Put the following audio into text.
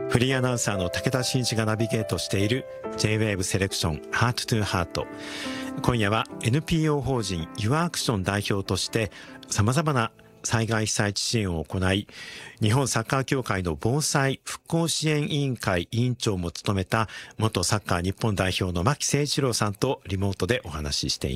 フリーアナウンサーの武田真一がナビゲートしている J-WAVE セレクション Heart to Heart。 今夜は NPO 法人 YourAction 代表として様々な災害被災地支援を行い、日本サッカー協会の防災復興支援委員会委員長も務めた元サッカー日本代表の牧誠一郎さんとリモートでお話ししています。